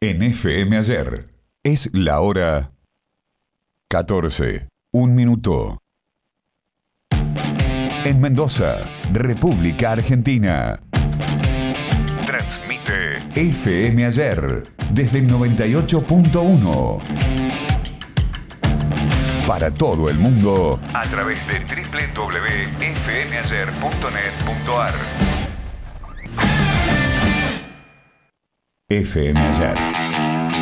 En FM Ayer es la hora 14, un minuto. En Mendoza, República Argentina. Transmite FM Ayer desde el 98.1. Para todo el mundo a través de www.fmayer.net.ar. FM Ayer.